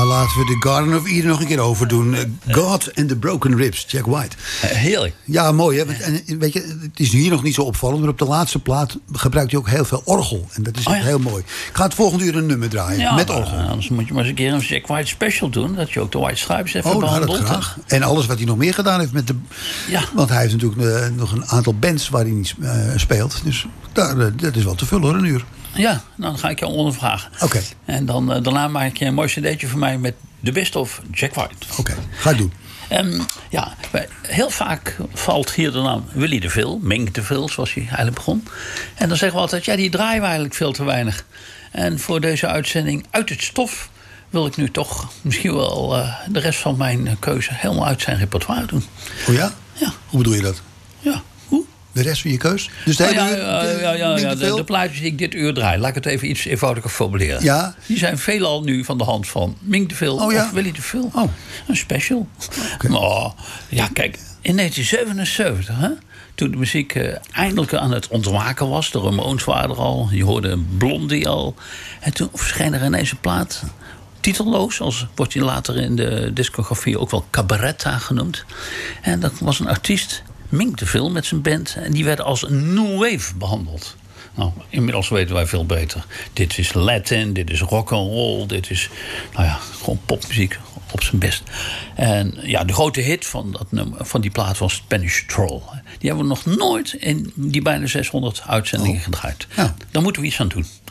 laten we The Garden of Eden nog een keer overdoen. God and the Broken Ribs, Jack White. Heerlijk. Ja, mooi hè. En weet je, het is hier nog niet zo opvallend, maar op de laatste plaat gebruikt hij ook heel veel orgel. En dat is echt heel mooi. Ik ga het volgende uur een nummer draaien met orgel. Anders moet je maar eens een keer een Jack White special doen. Dat je ook de White Stripes even behandelt. Nou, dat graag. En alles wat hij nog meer gedaan heeft met de... Ja. Want hij heeft natuurlijk nog een aantal bands waar hij niet speelt. Dus dat is wel te vullen hoor, een uur. Ja, dan ga ik jou ondervragen. Oké. En dan, daarna maak je een mooi cd'tje voor mij met de best of Jack White. Oké, ga ik doen. Heel vaak valt hier de naam Willie DeVille, Mink DeVille, zoals hij eigenlijk begon. En dan zeggen we altijd, ja, die draaien we eigenlijk veel te weinig. En voor deze uitzending Uit het Stof wil ik nu toch misschien wel de rest van mijn keuze helemaal uit zijn repertoire doen. Oh ja? Ja. Hoe bedoel je dat? Ja, hoe? De rest van je keus? Dus de plaatjes die ik dit uur draai. Laat ik het even iets eenvoudiger formuleren. Ja. Die zijn veelal nu van de hand van Mink DeVille of Willie DeVille. Oh. Een special. Okay. Oh, ja, kijk, in 1977, hè, toen de muziek eindelijk aan het ontwaken was. De Ramones waren er al. Je hoorde Blondie al. En toen verscheen er ineens een plaat... titelloos, als wordt hij later in de discografie ook wel Cabaretta genoemd. En dat was een artiest, Mink DeVille met zijn band. En die werd als een new wave behandeld. Nou, inmiddels weten wij veel beter. Dit is Latin, dit is rock and roll, dit is gewoon popmuziek op zijn best. En ja, de grote hit van die plaat was Spanish Troll. Die hebben we nog nooit in die bijna 600 uitzendingen gedraaid. Ja. Daar moeten we iets aan doen.